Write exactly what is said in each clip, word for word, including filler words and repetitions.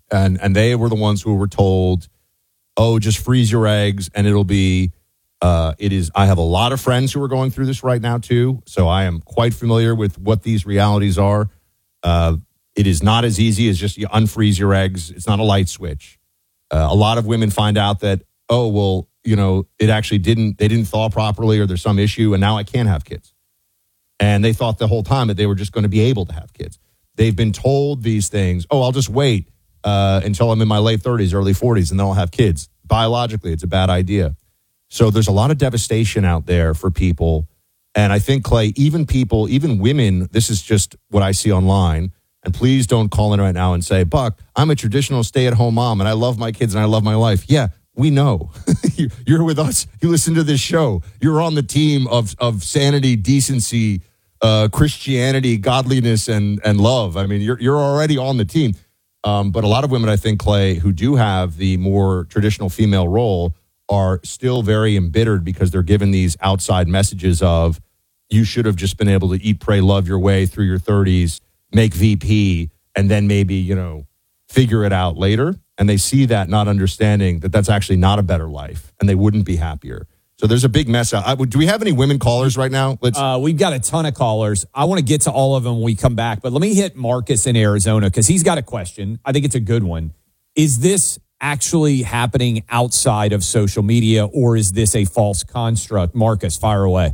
And and they were the ones who were told, oh, just freeze your eggs and it'll be, uh, it is, I have a lot of friends who are going through this right now too. So I am quite familiar with what these realities are. Uh, it is not as easy as just you unfreeze your eggs. It's not a light switch. Uh, a lot of women find out that, oh, well, you know, it actually didn't, they didn't thaw properly or there's some issue and now I can't have kids. And they thought the whole time that they were just going to be able to have kids. They've been told these things. Oh, I'll just wait uh, until I'm in my late thirties, early forties, and then I'll have kids. Biologically, it's a bad idea. So there's a lot of devastation out there for people. And I think, Clay, even people, even women, this is just what I see online. And please don't call in right now and say, Buck, I'm a traditional stay-at-home mom and I love my kids and I love my life. Yeah, we know. You're with us. You listen to this show. You're on the team of, of sanity, decency, uh, Christianity, godliness, and and love. I mean, you're you're already on the team. Um, but a lot of women, I think, Clay, who do have the more traditional female role are still very embittered because they're given these outside messages of you should have just been able to eat, pray, love your way through your thirties, make V P, and then maybe, you know, figure it out later. And they see that, not understanding that that's actually not a better life and they wouldn't be happier. So there's a big mess out. I, do we have any women callers right now? Let's. Uh, we've got a ton of callers. I want to get to all of them when we come back, but let me hit Marcus in Arizona because he's got a question. I think it's a good one. Is this actually happening outside of social media or is this a false construct? Marcus, fire away.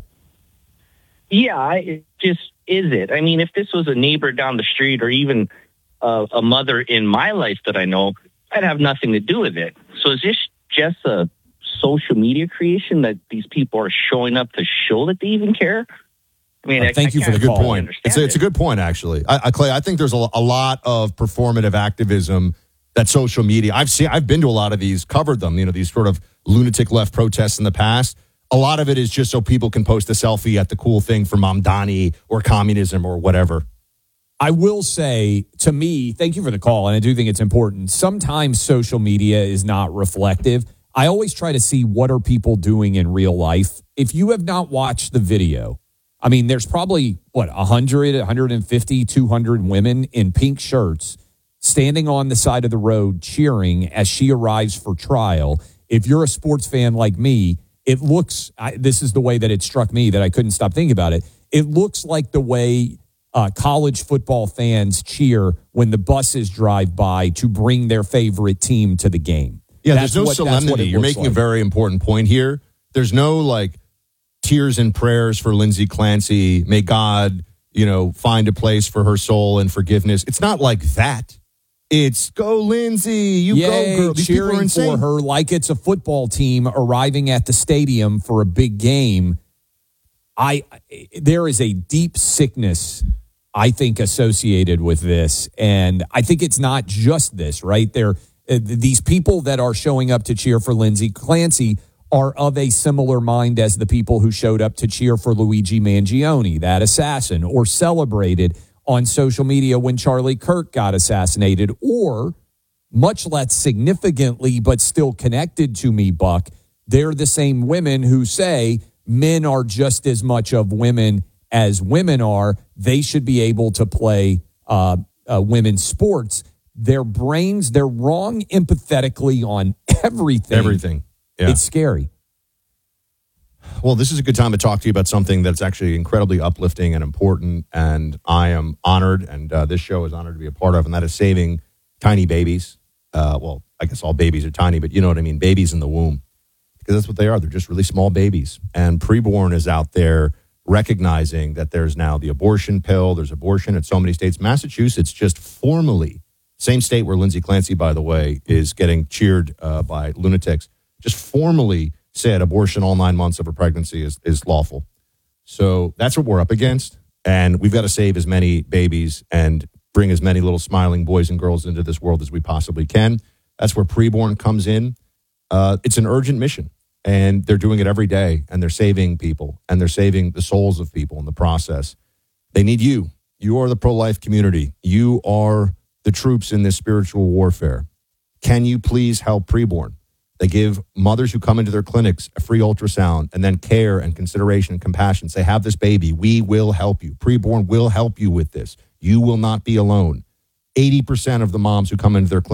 Yeah, it just is it. I mean, if this was a neighbor down the street or even uh, a mother in my life that I know, I'd have nothing to do with it. So is this just a social media creation that these people are showing up to show that they even care? I mean, uh, I, thank I you for the good point. It's a, it. it's a good point, actually. I, I, Clay, I think there's a, a lot of performative activism that social media. I've seen. I've been to a lot of these, covered them. You know, these sort of lunatic left protests in the past. A lot of it is just so people can post a selfie at the cool thing for Mamdani or communism or whatever. I will say, to me, thank you for the call, and I do think it's important. Sometimes social media is not reflective. I always try to see what are people doing in real life. If you have not watched the video, I mean, there's probably, what, one hundred, one hundred fifty, two hundred women in pink shirts standing on the side of the road cheering as she arrives for trial. If you're a sports fan like me, it looks, I, this is the way that it struck me that I couldn't stop thinking about it. It looks like the way uh, college football fans cheer when the buses drive by to bring their favorite team to the game. Yeah, that's there's no what, solemnity. You're making like. a very important point here. There's no, like, tears and prayers for Lindsey Clancy. May God, you know, find a place for her soul and forgiveness. It's not like that. It's go Lindsey, you Yay, go girl. These people are cheering insane. for her like it's a football team arriving at the stadium for a big game. I there is a deep sickness, I think, associated with this, and I think it's not just this, right? There, uh, these people that are showing up to cheer for Lindsey Clancy are of a similar mind as the people who showed up to cheer for Luigi Mangione, that assassin, or celebrated on social media when Charlie Kirk got assassinated, or much less significantly, but still connected to me, Buck, they're the same women who say men are just as much of women as women are. They should be able to play uh, uh, women's sports. Their brains, they're wrong empathetically on everything. Everything. Yeah. It's scary. Well, this is a good time to talk to you about something that's actually incredibly uplifting and important, and I am honored, and uh, this show is honored to be a part of, and that is saving tiny babies. Uh, well, I guess all babies are tiny, but you know what I mean, babies in the womb, because that's what they are. They're just really small babies, and Preborn is out there recognizing that there's now the abortion pill, there's abortion at so many states. Massachusetts just formally, same state where Lindsey Clancy, by the way, is getting cheered uh, by lunatics, just formally said abortion all nine months of a pregnancy is, is lawful. So that's what we're up against. And we've got to save as many babies and bring as many little smiling boys and girls into this world as we possibly can. That's where Preborn comes in. Uh, it's an urgent mission. And they're doing it every day. And they're saving people. And they're saving the souls of people in the process. They need you. You are the pro-life community. You are the troops in this spiritual warfare. Can you please help Preborn? They give mothers who come into their clinics a free ultrasound and then care and consideration and compassion. Say, have this baby. We will help you. Preborn will help you with this. You will not be alone. eighty percent of the moms who come into their clinic